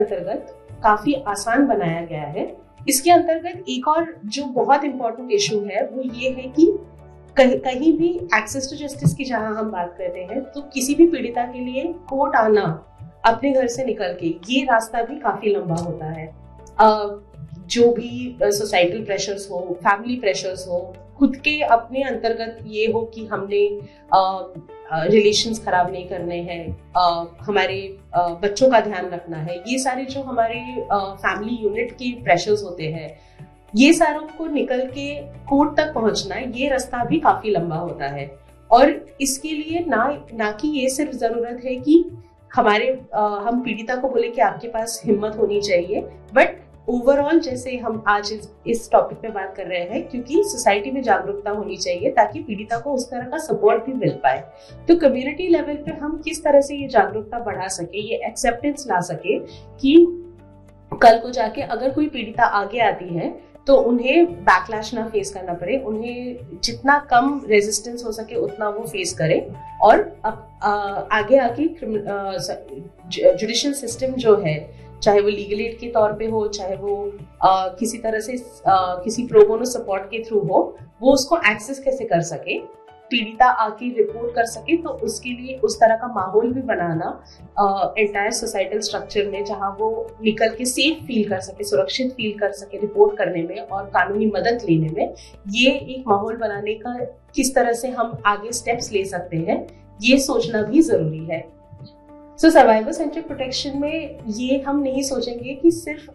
अंतर्गत काफी आसान बनाया गया है। इसके अंतर्गत एक और जो बहुत इंपॉर्टेंट इशू है वो ये है कि कहीं भी एक्सेस टू जस्टिस की जहां हम बात करते हैं तो किसी भी पीड़िता के लिए कोर्ट आना अपने घर से निकल के ये रास्ता भी काफी लंबा होता है। जो भी सोसाइटल प्रेशर्स हो, फैमिली प्रेशर्स हो, खुद के अपने अंतर्गत ये हो कि हमने रिलेशंस खराब नहीं करने हैं, हमारे बच्चों का ध्यान रखना है, ये सारे जो हमारे फैमिली यूनिट के प्रेशर्स होते हैं, ये सारों को निकल के कोर्ट तक पहुंचना, ये रास्ता भी काफी लंबा होता है। और इसके लिए ना कि ये सिर्फ जरूरत है कि हम पीड़िता को बोले कि आपके पास हिम्मत होनी चाहिए, बट ओवरऑल जैसे हम आज इस टॉपिक पे बात कर रहे हैं, क्योंकि सोसाइटी में जागरूकता होनी चाहिए ताकि पीड़िता को उस तरह का सपोर्ट भी मिल पाए। तो कम्युनिटी लेवल पे हम किस तरह से ये जागरूकता बढ़ा सके, ये एक्सेप्टेंस ला सके कि कल को जाके अगर कोई पीड़िता आगे आती है तो उन्हें बैकलैश ना फेस करना पड़े, उन्हें जितना कम रेजिस्टेंस हो सके उतना वो फेस करे और आगे आके जुडिशियल सिस्टम जो है, चाहे वो लीगल एड के तौर पे हो, चाहे वो किसी तरह से किसी प्रो बोनो सपोर्ट के थ्रू हो, वो उसको एक्सेस कैसे कर सके, पीड़िता आके रिपोर्ट कर सके। तो उसके लिए उस तरह का माहौल भी बनाना एंटायर सोसाइटल स्ट्रक्चर में, जहां वो निकल के सेफ फील कर सके, सुरक्षित फील कर सके रिपोर्ट करने में और कानूनी मदद लेने में, ये एक माहौल बनाने का किस तरह से हम आगे स्टेप्स ले सकते हैं, ये सोचना भी जरूरी है। सो सर्वाइवर सेंट्रिक प्रोटेक्शन में ये हम नहीं सोचेंगे कि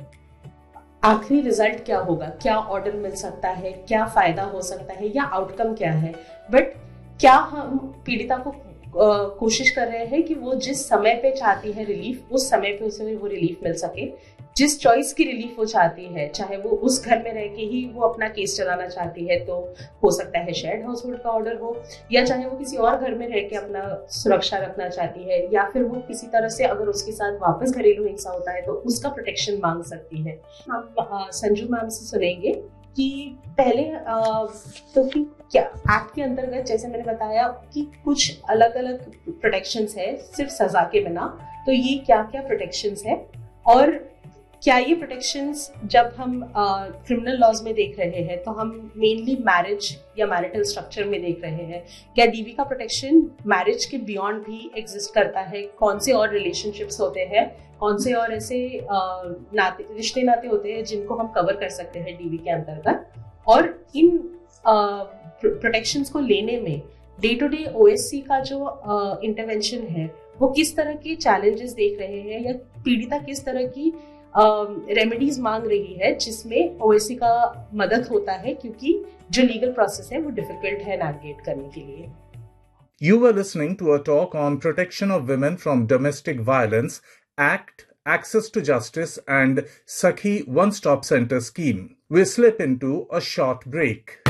सिर्फ आखिरी रिजल्ट क्या होगा, क्या ऑर्डर मिल सकता है, क्या फायदा हो सकता है या आउटकम क्या है, बट क्या हम पीड़िता को कोशिश कर रहे हैं कि वो जिस समय पे चाहती है रिलीफ, उस समय पे उसे वो रिलीफ मिल सके, जिस चॉइस की रिलीफ वो चाहती है, चाहे वो उस घर में रह के ही वो अपना केस चलाना चाहती है तो हो सकता है शेयर्ड हाउस होल्ड का ऑर्डर हो, या चाहे वो किसी और घर में रह के अपना सुरक्षा रखना चाहती है, या फिर वो किसी तरह से अगर उसके साथ वापस घरेलू हिंसा होता है तो उसका प्रोटेक्शन मांग सकती है। हम संजू मैम से सुनेंगे कि पहले तो कि क्या एक्ट के अंतर्गत, जैसे मैंने बताया कि कुछ अलग अलग प्रोटेक्शंस है सिर्फ सजा के बिना, तो ये क्या क्या प्रोटेक्शंस है और क्या ये प्रोटेक्शंस जब हम क्रिमिनल लॉज में देख रहे हैं तो हम मेनली मैरिज या मैरिटल स्ट्रक्चर में देख रहे हैं, क्या डीवी का प्रोटेक्शन मैरिज के बियॉन्ड भी एग्जिस्ट करता है, कौन से और रिलेशनशिप्स होते हैं, कौन से और ऐसे रिश्ते नाते होते हैं जिनको हम कवर कर सकते हैं डीवी के अंतर्गत, और इन प्रोटेक्शंस को लेने में डे टू डे ओएससी का जो इंटरवेंशन है वो किस तरह के चैलेंजेस देख रहे हैं, या पीड़िता किस तरह की रेमेडीज मांग रही है जिसमें ओएससी का मदद होता है, क्योंकि जो लीगल प्रोसेस है वो डिफिकल्ट है नेविगेट करने के लिए। You were listening to a talk on protection of women from domestic violence, Act, Access to Justice and Sakhi One Stop Center scheme. We slip into a short break.